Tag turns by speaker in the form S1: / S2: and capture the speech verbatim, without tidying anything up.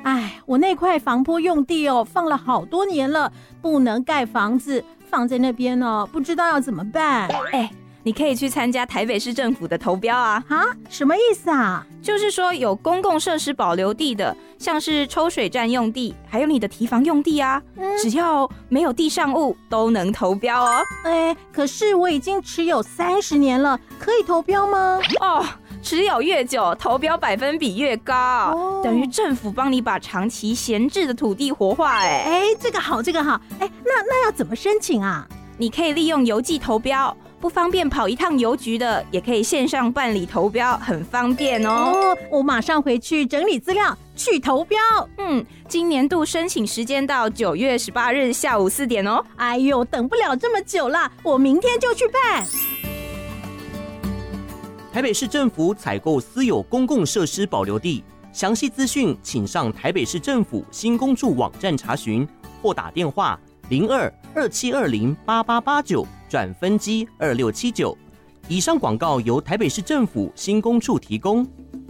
S1: 哎，我那块防坡用地哦，放了好多年了，不能盖房子，放在那边哦，不知道要怎么办。
S2: 哎，你可以去参加台北市政府的投标啊！
S1: 啊，什么意思啊？
S2: 就是说有公共设施保留地的，像是抽水站用地，还有你的堤防用地啊，嗯、只要没有地上物都能投标哦。
S1: 哎，可是我已经持有三十年了，可以投标吗？
S2: 哦。持有越久，投标百分比越高，哦、等于政府帮你把长期闲置的土地活化。哎
S1: 哎，这个好，这个好。哎，那那要怎么申请啊？
S2: 你可以利用邮寄投标，不方便跑一趟邮局的，也可以线上办理投标，很方便哦。
S1: 哦，我马上回去整理资料，去投标。
S2: 嗯，今年度申请时间到九月十八日下午四点哦。
S1: 哎呦，等不了这么久了，我明天就去办。
S3: 台北市政府采购私有公共设施保留地，详细资讯请上台北市政府新公处网站查询，或打电话零二二七二零八八八九转分机二六七九。以上广告由台北市政府新公处提供。